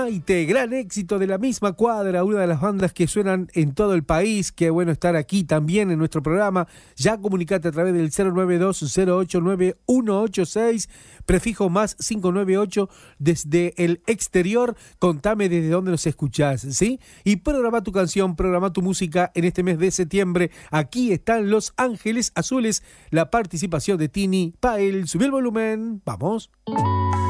Gran éxito de La Misma Cuadra, una de las bandas que suenan en todo el país. Qué bueno estar aquí también en nuestro programa. Ya comunicate a través del 092-089-186, prefijo más 598 desde el exterior. Contame desde dónde nos escuchás, ¿sí? Y programa tu canción, programa tu música en este mes de septiembre. Aquí están Los Ángeles Azules, la participación de Tini Pael. Subí el volumen, vamos.